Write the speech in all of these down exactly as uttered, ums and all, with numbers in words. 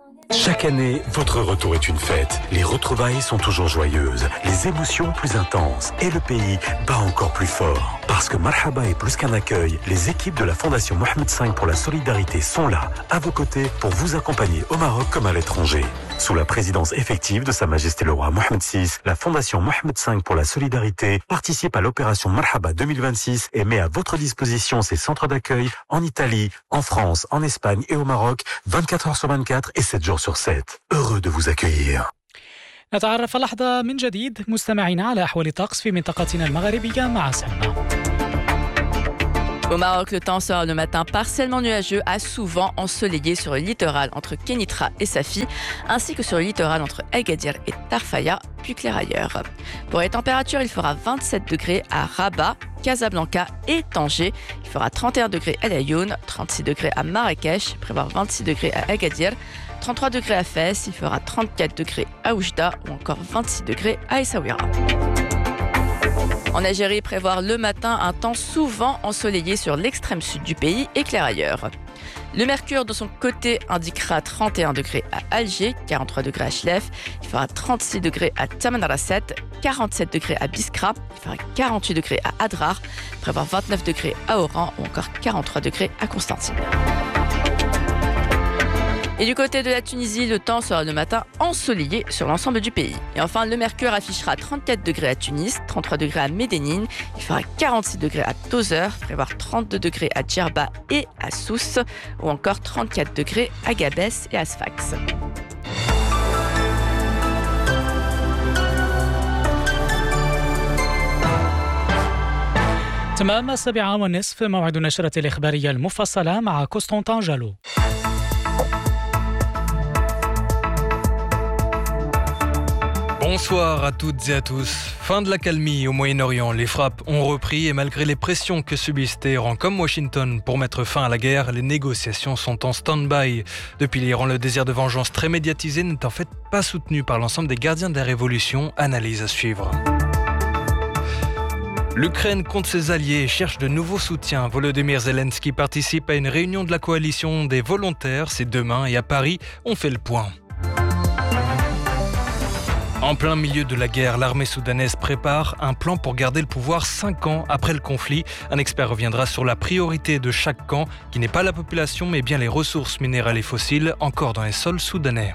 Chaque année, votre retour est une fête. Les retrouvailles sont toujours joyeuses, les émotions plus intenses et le pays bat encore plus fort. Parce que Marhaba est plus qu'un accueil, les équipes de la Fondation Mohamed cinq pour la solidarité sont là, à vos côtés, pour vous accompagner au Maroc comme à l'étranger. Sous la présidence effective de Sa Majesté le Roi Mohamed six, la Fondation Mohamed cinq pour la solidarité participe à l'opération Marhaba deux mille vingt-six et met à votre disposition ses centres d'accueil en Italie, en France, en Espagne et au Maroc, vingt-quatre heures sur vingt-quatre et sept jours sur sept. Heureux de vous accueillir. نتعرف لحظة من جديد مستمعينا على أحوال الطقس في منطقتنا المغربية مع سلمى. Au Maroc, le temps sera le matin partiellement nuageux à souvent ensoleillé sur le littoral entre Kenitra et Safi, ainsi que sur le littoral entre Agadir et Tarfaya, puis clair ailleurs. Pour les températures, il fera vingt-sept degrés à Rabat, Casablanca et Tanger. Il fera trente et un degrés à Laayoune, trente-six degrés à Marrakech, prévoir vingt-six degrés à Agadir, trente-trois degrés à Fès, il fera trente-quatre degrés à Oujda ou encore vingt-six degrés à Essaouira. En Algérie, prévoir le matin un temps souvent ensoleillé sur l'extrême sud du pays et clair ailleurs. Le mercure de son côté indiquera trente et un degrés à Alger, quarante-trois degrés à Chlef, il fera trente-six degrés à Tamanrasset, quarante-sept degrés à Biskra, il fera quarante-huit degrés à Adrar, prévoir vingt-neuf degrés à Oran ou encore quarante-trois degrés à Constantine. Et du côté de la Tunisie, le temps sera le matin ensoleillé sur l'ensemble du pays. Et enfin, le mercure affichera trente-quatre degrés à Tunis, trente-trois degrés à Médénine, il fera quarante-six degrés à Tozeur, prévoir trente-deux degrés à Djerba et à Sousse, ou encore trente-quatre degrés à Gabès et à Sfax. تمام السابعة والنصف موعد النشرة الإخبارية المفصلة مع كوستانتين جالو. Bonsoir à toutes et à tous. Fin de l'accalmie au Moyen-Orient. Les frappes ont repris et malgré les pressions que subissent Téhéran comme Washington pour mettre fin à la guerre, les négociations sont en stand-by. Depuis l'Iran, le désir de vengeance très médiatisé n'est en fait pas soutenu par l'ensemble des gardiens de la révolution. Analyse à suivre. L'Ukraine compte ses alliés et cherche de nouveaux soutiens. Volodymyr Zelensky participe à une réunion de la coalition des volontaires. C'est demain et à Paris, on fait le point. En plein milieu de la guerre, l'armée soudanaise prépare un plan pour garder le pouvoir cinq ans après le conflit. Un expert reviendra sur la priorité de chaque camp, qui n'est pas la population mais bien les ressources minérales et fossiles encore dans les sols soudanais.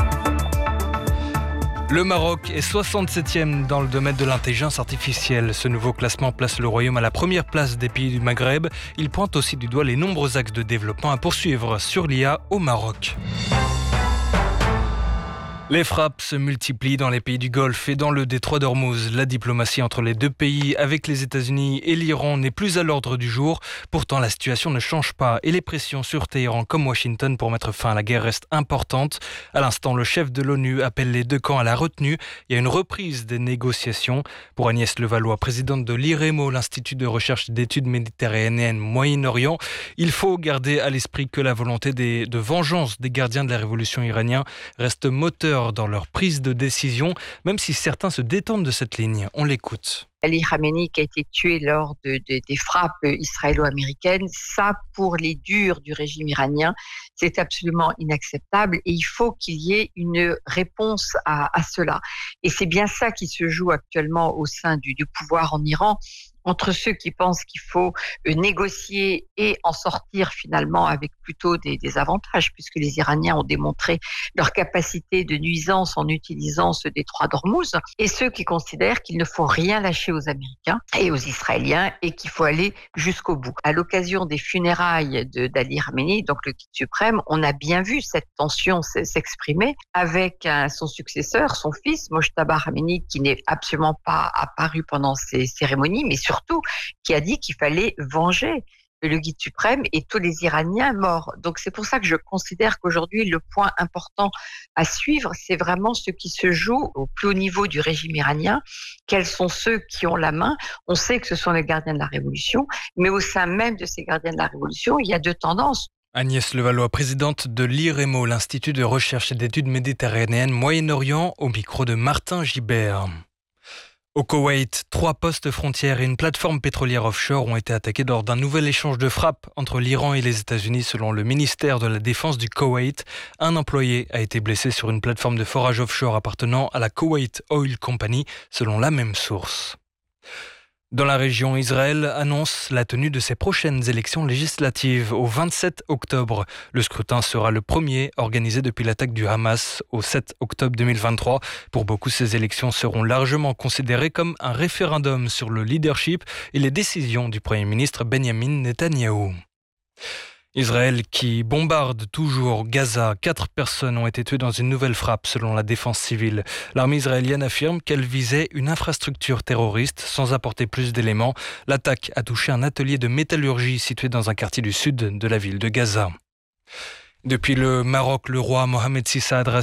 Le Maroc est soixante-septième dans le domaine de l'intelligence artificielle. Ce nouveau classement place le Royaume à la première place des pays du Maghreb. Il pointe aussi du doigt les nombreux axes de développement à poursuivre sur l'I A au Maroc. Les frappes se multiplient dans les pays du Golfe et dans le détroit d'Ormuz. La diplomatie entre les deux pays, avec les États-Unis et l'Iran, n'est plus à l'ordre du jour. Pourtant, la situation ne change pas et les pressions sur Téhéran comme Washington pour mettre fin à la guerre restent importantes. À l'instant, le chef de l'ONU appelle les deux camps à la retenue et à une reprise des négociations. Pour Agnès Levallois, présidente de l'I R E M O, l'Institut de recherche d'études méditerranéennes Moyen-Orient, il faut garder à l'esprit que la volonté des, de vengeance des gardiens de la révolution iranienne reste moteur dans leur prise de décision, même si certains se détournent de cette ligne. On l'écoute. Ali Khamenei qui a été tué lors de, de, des frappes israélo-américaines, ça pour les durs du régime iranien, c'est absolument inacceptable et il faut qu'il y ait une réponse à, à cela. Et c'est bien ça qui se joue actuellement au sein du, du pouvoir en Iran, entre ceux qui pensent qu'il faut négocier et en sortir finalement avec plutôt des, des avantages, puisque les Iraniens ont démontré leur capacité de nuisance en utilisant ce détroit d'Ormuz, et ceux qui considèrent qu'il ne faut rien lâcher aux Américains et aux Israéliens et qu'il faut aller jusqu'au bout. À l'occasion des funérailles de, d'Ali Khamenei, donc le guide suprême, on a bien vu cette tension s'exprimer avec un, son successeur, son fils, Mojtaba Khamenei, qui n'est absolument pas apparu pendant ces cérémonies, mais surtout qui a dit qu'il fallait venger le guide suprême et tous les Iraniens morts. Donc c'est pour ça que je considère qu'aujourd'hui le point important à suivre, c'est vraiment ce qui se joue au plus haut niveau du régime iranien. Quels sont ceux qui ont la main? On sait que ce sont les gardiens de la révolution, mais au sein même de ces gardiens de la révolution, il y a deux tendances. Agnès Levallois, présidente de l'I R E M O, l'Institut de recherche et d'études méditerranéennes Moyen-Orient, au micro de Martin Gibert. Au Koweït, trois postes frontières et une plateforme pétrolière offshore ont été attaqués lors d'un nouvel échange de frappes entre l'Iran et les États-Unis selon le ministère de la Défense du Koweït. Un employé a été blessé sur une plateforme de forage offshore appartenant à la Kuwait Oil Company selon la même source. Dans la région, Israël annonce la tenue de ses prochaines élections législatives au vingt-sept octobre. Le scrutin sera le premier organisé depuis l'attaque du Hamas au sept octobre deux mille vingt-trois. Pour beaucoup, ces élections seront largement considérées comme un référendum sur le leadership et les décisions du Premier ministre Benjamin Netanyahou. Israël qui bombarde toujours Gaza. Quatre personnes ont été tuées dans une nouvelle frappe selon la défense civile. L'armée israélienne affirme qu'elle visait une infrastructure terroriste sans apporter plus d'éléments. L'attaque a touché un atelier de métallurgie situé dans un quartier du sud de la ville de Gaza. Depuis le Maroc, le roi Mohamed six adresse